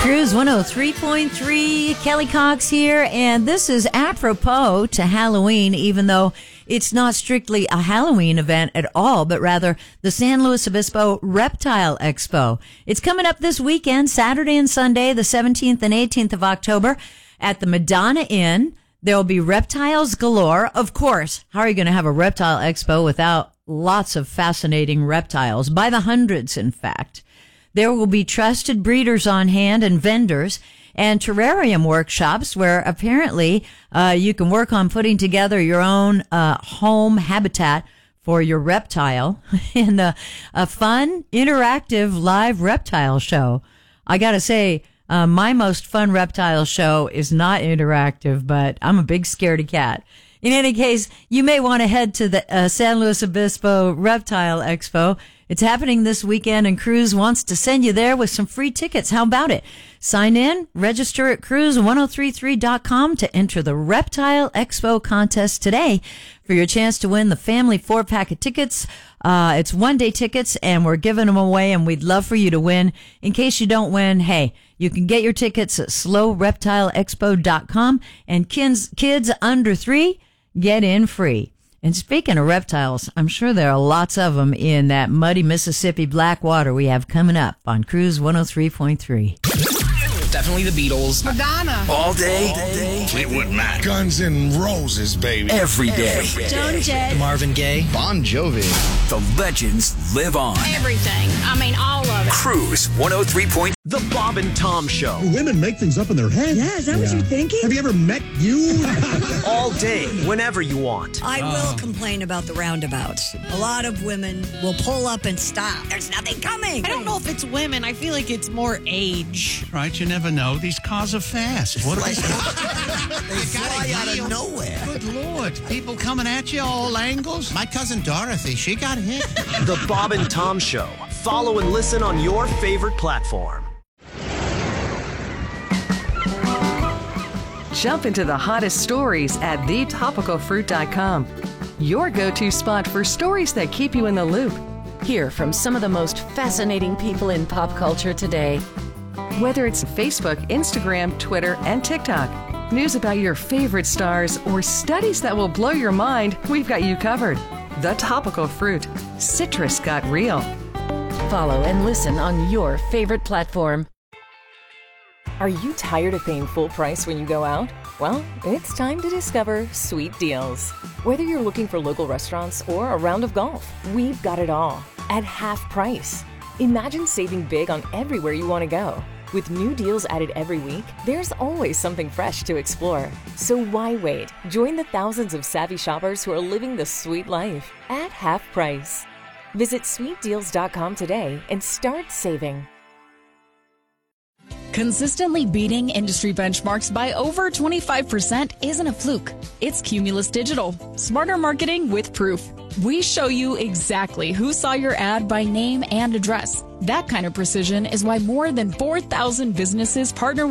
Cruise 103.3, Kelly Cox here, and this is apropos to Halloween, even though it's not strictly a Halloween event at all, but rather the San Luis Obispo Reptile Expo. It's coming up this weekend, Saturday and Sunday, the 17th and 18th of October at the Madonna Inn. There'll be reptiles galore. Of course, how are you going to have a reptile expo without lots of fascinating reptiles? By the hundreds, in fact. There will be trusted breeders on hand and vendors and terrarium workshops where apparently you can work on putting together your own home habitat for your reptile in a fun, interactive live reptile show. I got to say, my most fun reptile show is not interactive, but I'm a big scaredy cat. In any case, you may want to head to the San Luis Obispo Reptile Expo. It's happening this weekend, and Cruise wants to send you there with some free tickets. How about it? Sign in, register at cruise1033.com to enter the Reptile Expo contest today for your chance to win the family 4-pack of tickets. It's one-day tickets, and we're giving them away, and we'd love for you to win. In case you don't win, hey, you can get your tickets at slowreptileexpo.com, and kids under 3 get in free. And speaking of reptiles, I'm sure there are lots of them in that muddy Mississippi black water we have coming up on Cruise 103.3. Definitely the Beatles. Madonna. All day. Fleetwood Mac. Guns N' Roses, baby. Every day. Joan Jett. Marvin Gaye. Bon Jovi. The legends live on. Everything. I mean, all of it. Cruise 103. The Bob and Tom Show. Women make things up in their head. Yeah, is that what you're thinking? Have you ever met you? All day, whenever you want. I will complain about the roundabouts. A lot of women will pull up and stop. There's nothing coming. I don't know if it's women. I feel like it's more age. Right, you never know. These cars are fast. What They fly out of nowhere. Good Lord. People coming at you all angles. My cousin Dorothy, she got hit. The Bob and Tom Show. Follow and listen on your favorite platform. Jump into the hottest stories at thetopicalfruit.com. Your go-to spot for stories that keep you in the loop. Hear from some of the most fascinating people in pop culture today. Whether it's Facebook, Instagram, Twitter, and TikTok, news about your favorite stars, or studies that will blow your mind, we've got you covered. The Topical Fruit. Citrus got real. Follow and listen on your favorite platform. Are you tired of paying full price when you go out? Well, it's time to discover Sweet Deals. Whether you're looking for local restaurants or a round of golf, we've got it all at half price. Imagine saving big on everywhere you want to go. With new deals added every week, there's always something fresh to explore. So why wait? Join the thousands of savvy shoppers who are living the sweet life at half price. Visit sweetdeals.com today and start saving. Consistently beating industry benchmarks by over 25% isn't a fluke. It's Cumulus Digital. Smarter marketing with proof. We show you exactly who saw your ad by name and address. That kind of precision is why more than 4,000 businesses partner